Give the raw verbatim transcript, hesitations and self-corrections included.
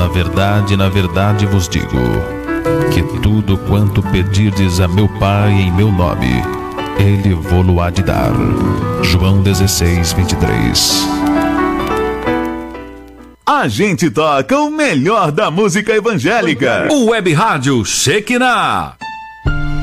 na verdade, na verdade vos digo, que tudo quanto pedirdes a meu Pai em meu nome, Ele vô-lo há de dar. João dezesseis, vinte e três. A gente toca o melhor da música evangélica. O Web Rádio Shekinah.